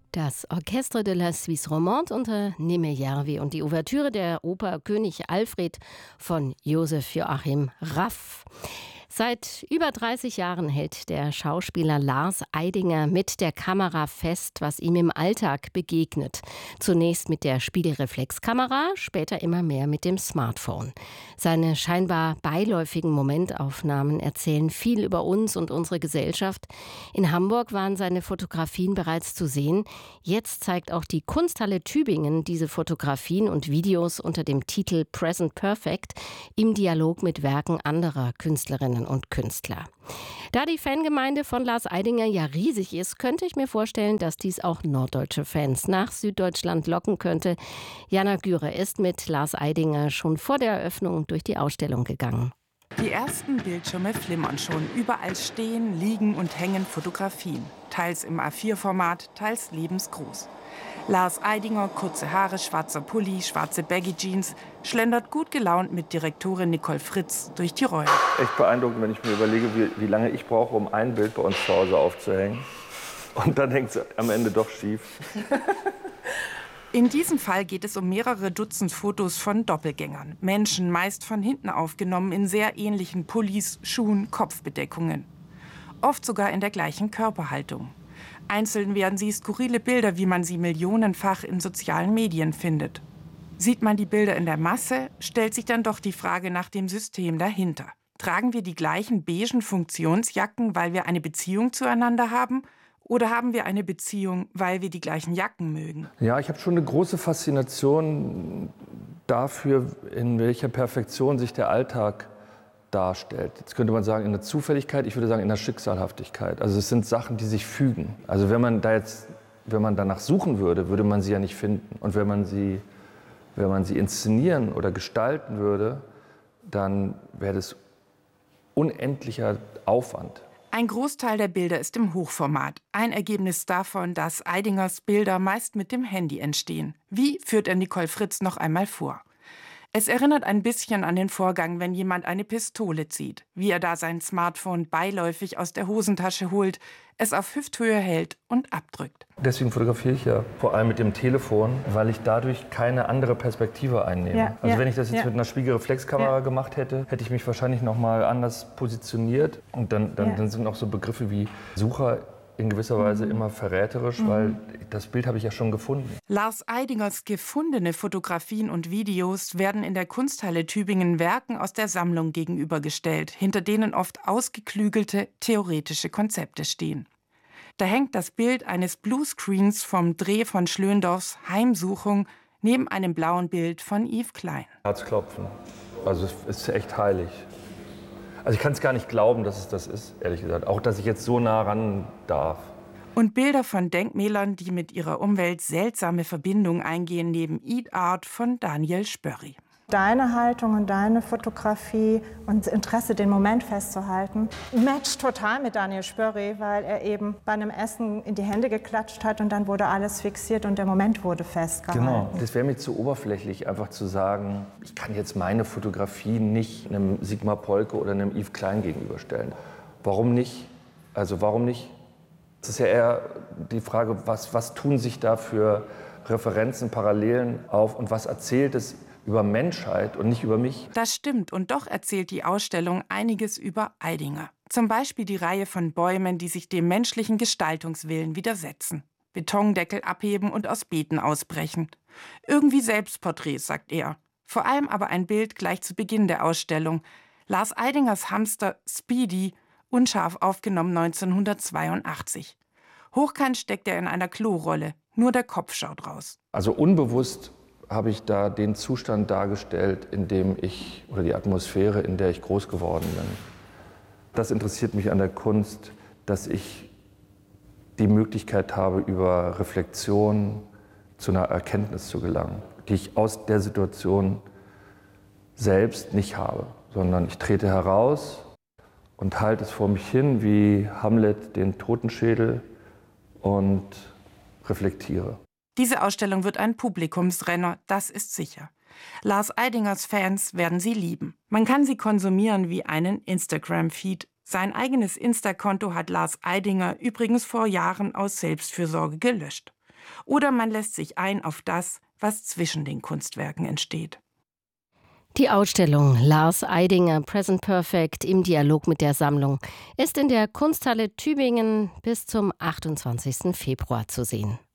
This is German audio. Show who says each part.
Speaker 1: Das Orchestre de la Suisse Romande unter Neme Järvi und die Ouvertüre der Oper König Alfred von Josef Joachim Raff. Seit über 30 Jahren hält der Schauspieler Lars Eidinger mit der Kamera fest, was ihm im Alltag begegnet. Zunächst mit der Spiegelreflexkamera, später immer mehr mit dem Smartphone. Seine scheinbar beiläufigen Momentaufnahmen erzählen viel über uns und unsere Gesellschaft. In Hamburg waren seine Fotografien bereits zu sehen. Jetzt zeigt auch die Kunsthalle Tübingen diese Fotografien und Videos unter dem Titel Present Perfect im Dialog mit Werken anderer Künstlerinnen und Künstler. Da die Fangemeinde von Lars Eidinger ja riesig ist, könnte ich mir vorstellen, dass dies auch norddeutsche Fans nach Süddeutschland locken könnte. Jana Güre ist mit Lars Eidinger schon vor der Eröffnung durch die Ausstellung gegangen.
Speaker 2: Die ersten Bildschirme flimmern schon. Überall stehen, liegen und hängen Fotografien. Teils im A4-Format, teils lebensgroß. Lars Eidinger, kurze Haare, schwarzer Pulli, schwarze Baggy-Jeans, schlendert gut gelaunt mit Direktorin Nicole Fritz durch die Räume.
Speaker 3: Echt beeindruckend, wenn ich mir überlege, wie lange ich brauche, um ein Bild bei uns zu Hause aufzuhängen. Und dann hängt es am Ende doch schief.
Speaker 2: In diesem Fall geht es um mehrere Dutzend Fotos von Doppelgängern. Menschen, meist von hinten aufgenommen, in sehr ähnlichen Pullis, Schuhen, Kopfbedeckungen. Oft sogar in der gleichen Körperhaltung. Einzeln werden sie skurrile Bilder, wie man sie millionenfach in sozialen Medien findet. Sieht man die Bilder in der Masse, stellt sich dann doch die Frage nach dem System dahinter. Tragen wir die gleichen beigen Funktionsjacken, weil wir eine Beziehung zueinander haben? Oder haben wir eine Beziehung, weil wir die gleichen Jacken mögen?
Speaker 3: Ja, ich habe schon eine große Faszination dafür, in welcher Perfektion sich der Alltag darstellt. Jetzt könnte man sagen, in der Zufälligkeit, ich würde sagen, in der Schicksalhaftigkeit. Also es sind Sachen, die sich fügen. Also wenn man danach suchen würde, würde man sie ja nicht finden. Und wenn man sie inszenieren oder gestalten würde, dann wäre das unendlicher Aufwand.
Speaker 2: Ein Großteil der Bilder ist im Hochformat. Ein Ergebnis davon, dass Eidingers Bilder meist mit dem Handy entstehen. Wie führt er Nicole Fritz noch einmal vor? Es erinnert ein bisschen an den Vorgang, wenn jemand eine Pistole zieht. Wie er da sein Smartphone beiläufig aus der Hosentasche holt, es auf Hüfthöhe hält und abdrückt.
Speaker 3: Deswegen fotografiere ich ja vor allem mit dem Telefon, weil ich dadurch keine andere Perspektive einnehme.
Speaker 4: Ja,
Speaker 3: also
Speaker 4: ja,
Speaker 3: wenn ich das jetzt
Speaker 4: ja.
Speaker 3: mit einer Spiegelreflexkamera gemacht hätte, hätte ich mich wahrscheinlich noch mal anders positioniert. Und dann sind auch so Begriffe wie Sucher in gewisser Weise immer verräterisch, weil das Bild habe ich ja schon gefunden.
Speaker 2: Lars Eidingers gefundene Fotografien und Videos werden in der Kunsthalle Tübingen Werken aus der Sammlung gegenübergestellt, hinter denen oft ausgeklügelte theoretische Konzepte stehen. Da hängt das Bild eines Bluescreens vom Dreh von Schlöndorffs Heimsuchung neben einem blauen Bild von Yves Klein.
Speaker 3: Herzklopfen. Also es ist echt heilig. Also ich kann es gar nicht glauben, dass es das ist, ehrlich gesagt. Auch, dass ich jetzt so nah ran darf.
Speaker 2: Und Bilder von Denkmälern, die mit ihrer Umwelt seltsame Verbindungen eingehen, neben Eat Art von Daniel Spörri.
Speaker 4: Deine Haltung und deine Fotografie und das Interesse, den Moment festzuhalten, matcht total mit Daniel Spörri, weil er eben bei einem Essen in die Hände geklatscht hat und dann wurde alles fixiert und der Moment wurde festgehalten.
Speaker 3: Genau, das wäre mir zu oberflächlich, einfach zu sagen, ich kann jetzt meine Fotografie nicht einem Sigmar Polke oder einem Yves Klein gegenüberstellen. Warum nicht? Also warum nicht? Es ist ja eher die Frage, was tun sich da für Referenzen, Parallelen auf und was erzählt es über Menschheit und nicht über mich.
Speaker 2: Das stimmt, und doch erzählt die Ausstellung einiges über Eidinger. Zum Beispiel die Reihe von Bäumen, die sich dem menschlichen Gestaltungswillen widersetzen. Betondeckel abheben und aus Beeten ausbrechen. Irgendwie Selbstporträts, sagt er. Vor allem aber ein Bild gleich zu Beginn der Ausstellung. Lars Eidingers Hamster Speedy, unscharf aufgenommen 1982. Hochkant steckt er in einer Klorolle, nur der Kopf schaut raus.
Speaker 3: Also unbewusst habe ich da den Zustand dargestellt, in dem ich, oder die Atmosphäre, in der ich groß geworden bin. Das interessiert mich an der Kunst, dass ich die Möglichkeit habe, über Reflexion zu einer Erkenntnis zu gelangen, die ich aus der Situation selbst nicht habe, sondern ich trete heraus und halte es vor mich hin wie Hamlet den Totenschädel und reflektiere.
Speaker 2: Diese Ausstellung wird ein Publikumsrenner, das ist sicher. Lars Eidingers Fans werden sie lieben. Man kann sie konsumieren wie einen Instagram-Feed. Sein eigenes Insta-Konto hat Lars Eidinger übrigens vor Jahren aus Selbstfürsorge gelöscht. Oder man lässt sich ein auf das, was zwischen den Kunstwerken entsteht.
Speaker 1: Die Ausstellung Lars Eidinger Present Perfect im Dialog mit der Sammlung ist in der Kunsthalle Tübingen bis zum 28. Februar zu sehen.